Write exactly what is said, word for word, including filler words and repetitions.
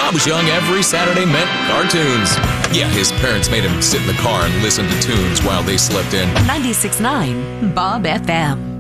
Bob was young, every Saturday meant cartoons. Yeah, his parents made him sit in the car and listen to tunes while they slept in. ninety-six point nine Bob F M.